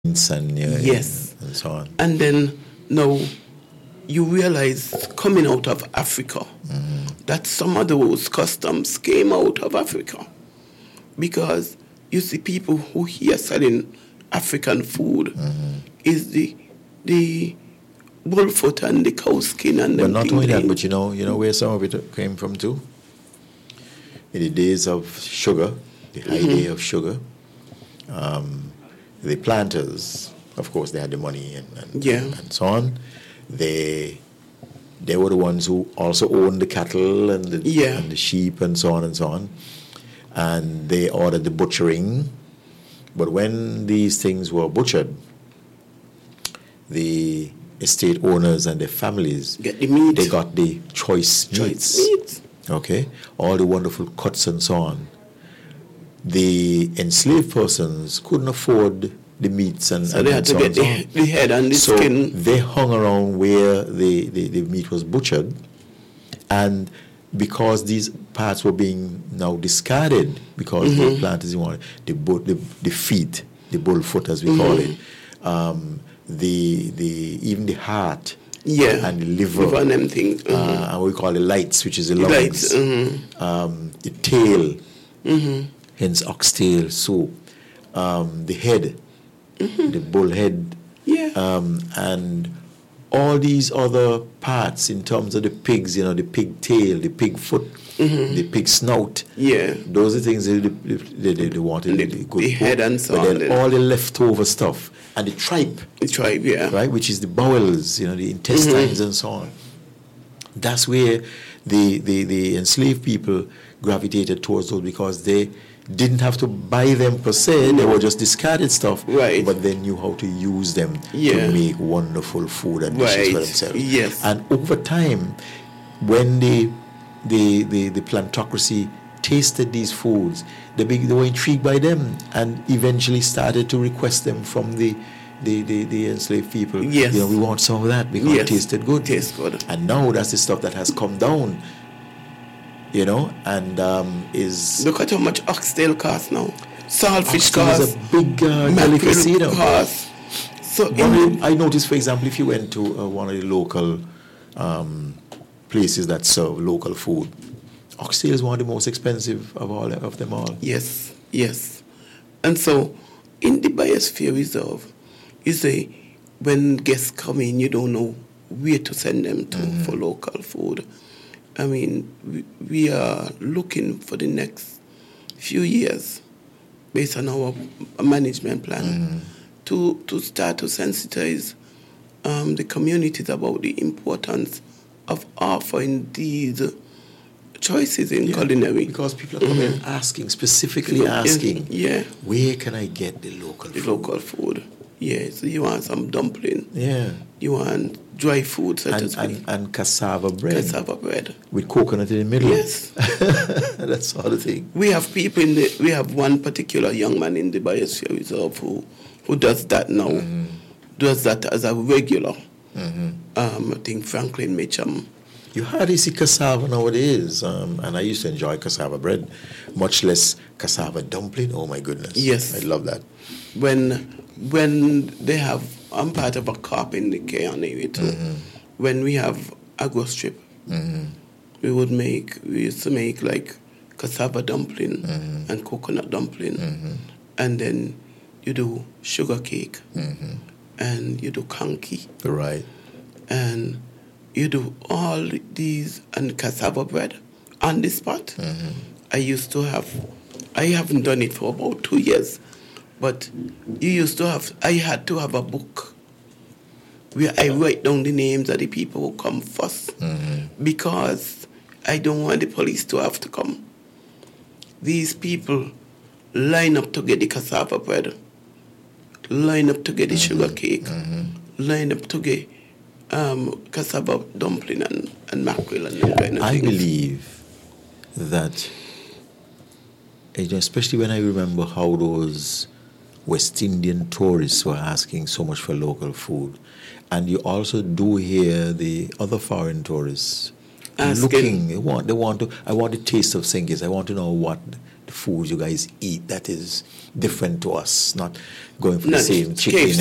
and Yes. and so on. And then now you realize coming out of Africa that some of those customs came out of Africa. Because you see people who here selling African food is the bullfoot and the cow skin and But them not thing only that, there. but you know where some of it came from too? In the days of sugar, the high day of sugar, the planters, of course, they had the money and so on. They were the ones who also owned the cattle and the sheep and so on and so on. And they ordered the butchering. But when these things were butchered, the estate owners and their families, Get the meat. they got the choice meats. Okay? All the wonderful cuts and so on. The enslaved persons couldn't afford the meats and So they had to so get on. the head and the So skin. they hung around where the meat was butchered, and because these parts were being now discarded because the planters wanted the feet, the bull foot as we call it, even the heart, and the liver, and them things. and we call it lights, which is the lungs, the tail, hence oxtail soup, the head, the bull head, and all these other parts in terms of the pigs, the pig tail, the pig foot, the pig snout. Yeah. Those are things they wanted. The head and so but on. then all the leftover stuff and the tripe. The tripe, yeah. Right, which is the bowels, the intestines and so on. That's where the enslaved people gravitated towards those because they didn't have to buy them per se. They were just discarded stuff. Right. But they knew how to use them to make wonderful food and dishes for themselves. Yes. And over time, when the plantocracy tasted these foods, they were intrigued by them and eventually started to request them from the enslaved people. Yes. We want some of that because it tasted good. Tastes good. And now that's the stuff that has come down. And is... Look at how much oxtail costs now. Saltfish oxtail costs. is a big delicacy. Costs. So I noticed, for example, if you went to one of the local places that serve local food, oxtail is one of the most expensive of them all. Yes, yes. And so, in the Biosphere Reserve, you say, when guests come in, you don't know where to send them to for local food. I mean, we are looking for the next few years, based on our management plan, to start to sensitize the communities about the importance of offering these choices in culinary. Because people are coming asking, specifically asking, where can I get the local food? Local food. Yeah, so you want some dumpling. Yeah. You want dry food, so to speak. And cassava bread. Cassava bread. With coconut in the middle. Yes. That sort of thing. We have people we have one particular young man in the Biosphere Reserve who does that now. Does that as a regular. I think Franklin Mitchum. You hardly see cassava nowadays, and I used to enjoy cassava bread, much less cassava dumpling. Oh my goodness! Yes, I love that. When they have, I'm part of a COP in the KNA too. When we have agro strip, we used to make like cassava dumpling and coconut dumpling, and then you do sugar cake, and you do kanki, right, and you do all these and cassava bread on the spot. I haven't done it for about 2 years, but I had to have a book where I write down the names of the people who come first, because I don't want the police to have to come. These people line up to get the cassava bread, line up to get the sugar cake, line up to get cassava dumpling and mackerel and that kind of I things. believe that, especially when I remember how those West Indian tourists were asking so much for local food, and you also do hear the other foreign tourists asking. Looking. I want the taste of St. Kitts. I want to know what the food you guys eat that is different to us, not going for the same chicken